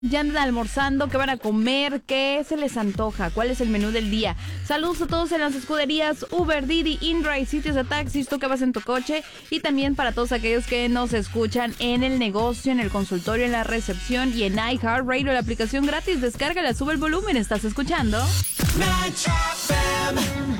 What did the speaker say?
Ya andan almorzando, ¿qué van a comer? ¿Qué se les antoja? ¿Cuál es el menú del día? Saludos a todos en las escuderías Uber, Didi, InDrive, sitios de taxis, tú que vas en tu coche, y también para todos aquellos que nos escuchan en el negocio, en el consultorio, en la recepción y en iHeartRadio, la aplicación gratis. Descárgala, sube el volumen, ¿estás escuchando? Match FM.